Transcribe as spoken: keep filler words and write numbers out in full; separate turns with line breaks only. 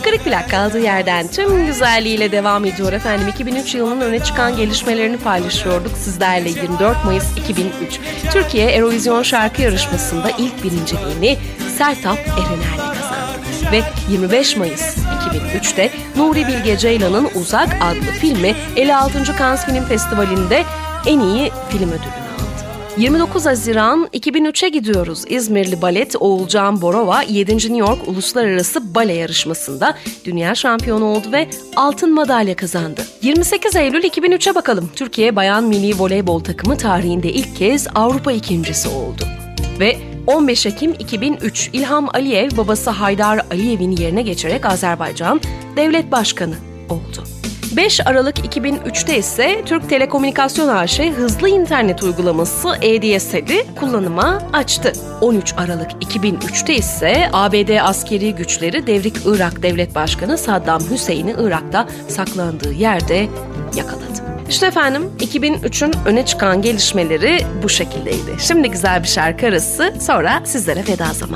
Kırık Plak kaldığı yerden tüm güzelliğiyle devam ediyor efendim. iki bin üç yılının öne çıkan gelişmelerini paylaşıyorduk sizlerle. yirmi dört Mayıs iki bin üç Türkiye Eurovision şarkı yarışmasında ilk birinciliğini Sertab Erener'le kazandı. Ve yirmi beş Mayıs iki bin üçte Nuri Bilge Ceylan'ın Uzak adlı filmi elli altıncı Cannes Film Festivali'nde en iyi film ödülünü aldı. yirmi dokuz Haziran iki bin üçe gidiyoruz. İzmirli balet Oğulcan Borova yedinci New York Uluslararası Bale Yarışması'nda dünya şampiyonu oldu ve altın madalya kazandı. yirmi sekiz Eylül iki bin üçe bakalım. Türkiye Bayan Milli Voleybol takımı tarihinde ilk kez Avrupa ikincisi oldu. Ve on beş Ekim iki bin üç İlham Aliyev babası Haydar Aliyev'in yerine geçerek Azerbaycan Devlet Başkanı oldu. beş Aralık iki bin üçte ise Türk Telekomünikasyon A Ş hızlı internet uygulaması E D S L'i kullanıma açtı. on üç Aralık iki bin üçte ise A B D askeri güçleri Devrik Irak Devlet Başkanı Saddam Hüseyin'i Irak'ta saklandığı yerde yakaladı. İşte efendim iki bin üçün öne çıkan gelişmeleri bu şekildeydi. Şimdi güzel bir şarkı arası, sonra sizlere veda zamanı.